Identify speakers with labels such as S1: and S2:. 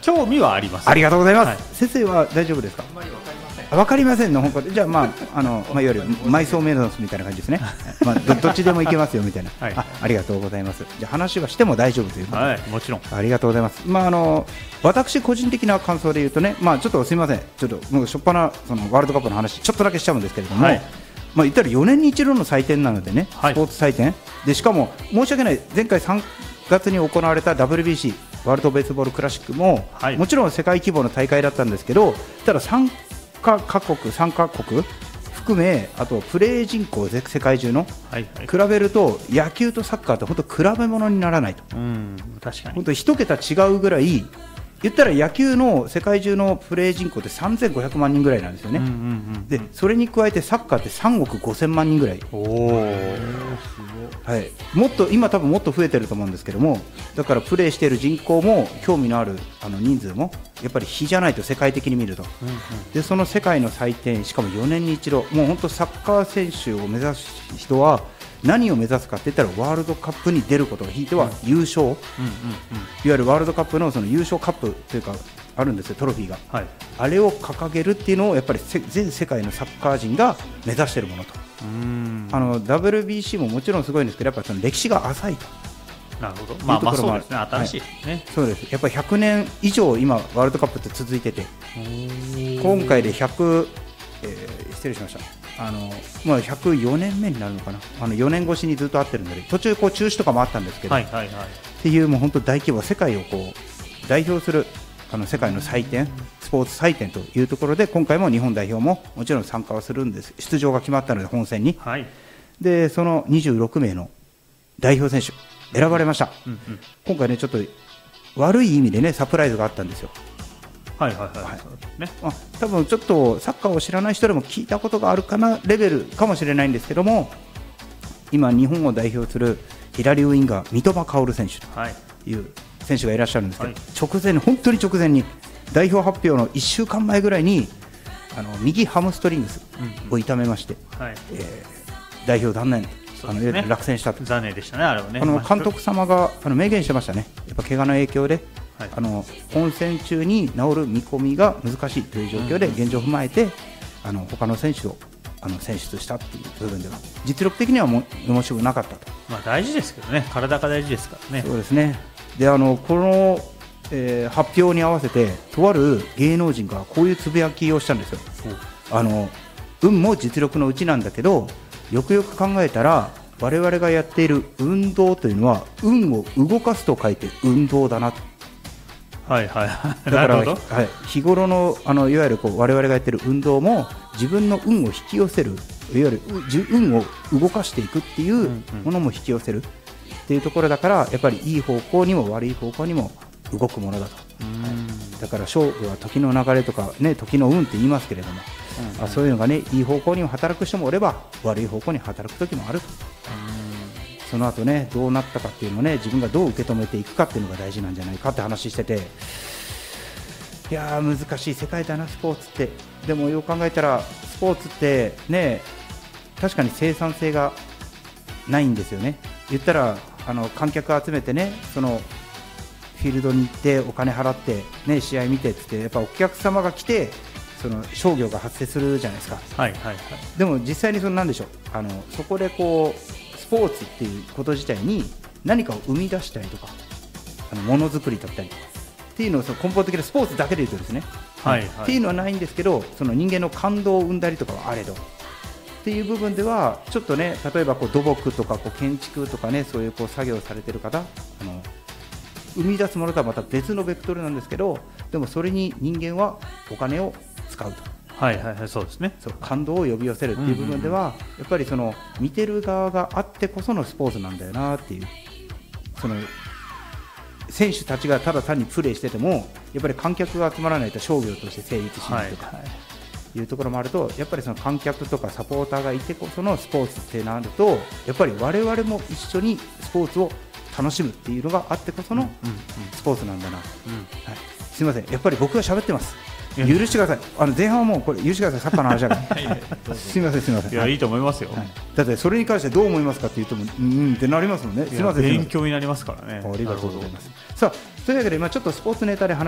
S1: 興味はあります。
S2: ありがとうございます、
S1: はい、
S2: 先生は大丈夫ですか？
S1: あんまりわかりません。
S2: わかりませんの本当じゃあ、いわゆる埋葬メイドスみたいな感じですねどっちでもいけますよみたいな、
S1: はい、
S2: ありがとうございます。じゃあ話はしても大丈夫ということで、
S1: はい、もちろん
S2: ありがとうございます。私個人的な感想で言うとね、ちょっとすみません、ちょっともう初っ端そのワールドカップの話ちょっとだけしちゃうんですけれども、
S1: はい、
S2: 言ったら4年に一度の祭典なのでね、
S1: はい、
S2: スポーツ祭典で、しかも申し訳ない、前回3月に行われた WBC ワールドベースボールクラシックも、はい、もちろん世界規模の大会だったんですけど、ただ参加国含め、あとプレー人口世界中の、はいはい、比べると野球とサッカーって本当比べ物にならないと。
S1: 確かに
S2: 本当一桁違うぐらい、言ったら野球の世界中のプレー人口って3500万人ぐらいなんですよね、でそれに加えてサッカーって3億5000万人ぐらい、はい、もっと今多分もっと増えてると思うんですけども、だからプレーしている人口も興味のある人数もやっぱり比じゃないと世界的に見ると、でその世界の祭典、しかも4年に一度、もう本当サッカー選手を目指す人は何を目指すかって言ったらワールドカップに出ることがひいては優勝、いわゆるワールドカップのその優勝カップというかあるんですよ、トロフィーが、はい、あれを掲げるっていうのをやっぱり全世界のサッカー人が目指しているものと。WBC ももちろんすごいんですけど、やっぱりその歴史が浅いと。
S1: なるほど、そうですね、新しいですね、はい、
S2: そうです。やっぱり100年以上今ワールドカップって続いてて、今回で100、失礼しました、104年目になるのかな、4年越しにずっと会ってるので、途中こう中止とかもあったんですけど、っていうもう本当大規模、世界をこう代表する世界の祭典、スポーツ祭典というところで、今回も日本代表ももちろん参加はするんです。出場が決まったので本戦に、はい、でその26名の代表選手選ばれました、今回ねちょっと悪い意味でねサプライズがあったんですよ。多分ちょっとサッカーを知らない人でも聞いたことがあるかなレベルかもしれないんですけども、今日本を代表する左ウインガー三笘薫選手という選手がいらっしゃるんですけど、本当に直前に代表発表の1週間前ぐらいに右ハムストリングスを痛めまして、代表断念、落選したと。
S1: 残念でしたね、あれはね。
S2: 監督様が明言してましたね。やっぱ怪我の影響で、本戦中に治る見込みが難しいという状況で、現状を踏まえて他の選手を選出したっていう部分では実力的には面白くなかったと。
S1: 大事ですけどね、体が大事ですからね。
S2: そうですね。でこの、発表に合わせてとある芸能人がこういうつぶやきをしたんですよ。運も実力のうちなんだけど、よくよく考えたら我々がやっている運動というのは運を動かすと書いて運動だなと。だから日頃のいわゆる我々がやっている運動も自分の運を引き寄せる、いわゆる運を動かしていくっていうものも引き寄せるっていうところだから、やっぱりいい方向にも悪い方向にも動くものだと。だから勝負は時の流れとかね、時の運って言いますけれども、そういうのがね、いい方向にも働く人もおれば悪い方向に働く時もあると。その後ね、どうなったかっていうのをね、自分がどう受け止めていくかっていうのが大事なんじゃないかって話してて、いやー難しい世界だなスポーツって。でもよく考えたらスポーツってね、確かに生産性がないんですよね。言ったら観客集めてね、そのフィールドに行ってお金払って、ね、試合見てって、やっぱお客様が来てその商業が発生するじゃないですか。でも実際になんでしょう、そこでこうスポーツっていうこと自体に何かを生み出したりとか、ものづくりだったりっていうのを根本的なスポーツだけで言うとですね、っていうのはないんですけど、その人間の感動を生んだりとかはあれどっていう部分ではちょっとね、例えば土木とか建築とかね、そういう作業をされてる方、生み出すものとはまた別のベクトルなんですけど、でもそれに人間はお金を使うと。
S1: そうですね。
S2: 感動を呼び寄せるっていう部分では、やっぱりその見てる側があってこそのスポーツなんだよなっていう、その選手たちがただ単にプレーしててもやっぱり観客が集まらないと商業として成立しないとかいうところもあると、やっぱりその観客とかサポーターがいてこそのスポーツってなると、やっぱり我々も一緒にスポーツを楽しむっていうのがあってこそのスポーツなんだな。すみません、やっぱり僕が喋ってます。許してください。前半はもうこれ許してください。サッカーの話だからすみませんすみません。
S1: いや、いいと思いますよ。
S2: だってそれに関してどう思いますかって言ってもってなりますもんね。すみません。
S1: 勉強になりますからね。
S2: ありがとうございます。さあ、というわけで今ちょっとスポーツネタで話